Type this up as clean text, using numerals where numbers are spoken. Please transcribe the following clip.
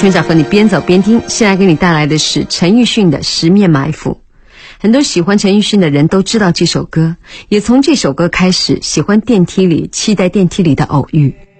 村长和你边走边听，现在给你带来的是陈奕迅的《十面埋伏》。很多喜欢陈奕迅的人都知道这首歌，也从这首歌开始喜欢电梯里，期待电梯里的偶遇。